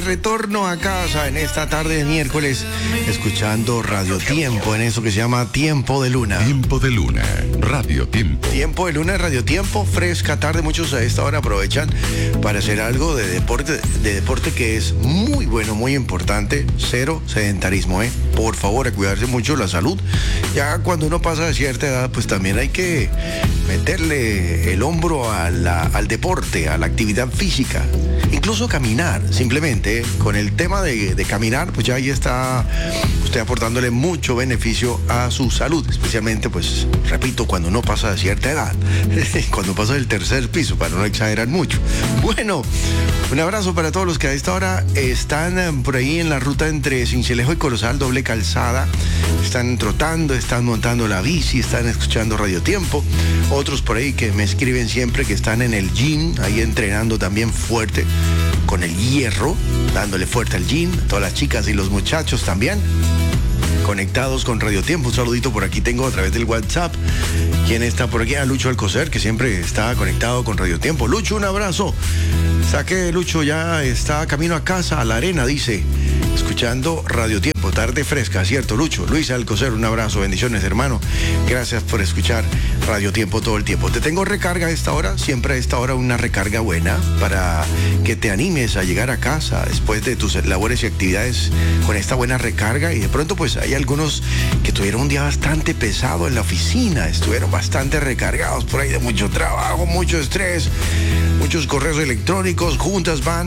Retorno a casa en esta tarde de miércoles, escuchando Radio Tiempo, en eso que se llama Tiempo de Luna. Tiempo de Luna, Radio Tiempo. Tiempo de Luna, Radio Tiempo, fresca tarde. Muchos a esta hora aprovechan para hacer algo de deporte que es muy bueno, muy importante. Cero sedentarismo, Por favor, a cuidarse mucho la salud. Ya cuando uno pasa de cierta edad, pues también hay que meterle el hombro al deporte, a la actividad física. Incluso caminar, simplemente, con el tema de caminar, pues ya ahí está usted aportándole mucho beneficio a su salud, especialmente, pues, repito, cuando uno pasa de cierta edad, cuando pasa del tercer piso, para no exagerar mucho. Bueno, un abrazo para todos los que a esta hora están por ahí en la ruta entre Sincelejo y Corozal, doble calzada, están trotando, están montando la bici, están escuchando Radio Tiempo. Otros por ahí que me escriben siempre que están en el gym, ahí entrenando también fuerte, con el hierro, dándole fuerte al gym. Todas las chicas y los muchachos también conectados con Radio Tiempo. Un saludito por aquí tengo a través del WhatsApp. ¿Quién está por aquí? Lucho Alcocer, que siempre está conectado con Radio Tiempo. Lucho, un abrazo. Saque, Lucho ya está camino a casa, a la arena, dice, escuchando Radio Tiempo. Tarde fresca, ¿cierto, Lucho? Luis Alcocer, un abrazo, bendiciones, hermano. Gracias por escuchar Radio Tiempo todo el tiempo. Te tengo recarga a esta hora, siempre a esta hora una recarga buena para que te animes a llegar a casa después de tus labores y actividades con esta buena recarga. Y de pronto, pues, hay algunos que tuvieron un día bastante pesado en la oficina, estuvieron bastante recargados por ahí de mucho trabajo, mucho estrés, muchos correos electrónicos, juntas van